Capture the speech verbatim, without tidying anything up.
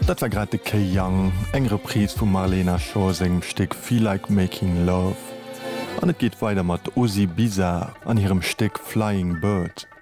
Dat war grad de Kay Young, engere Pries vu Marlena Shaw segem Stick Feel Like Making Love. An et geht weiter mat Ozzy Bizarre an ihrem Stick Flying Bird.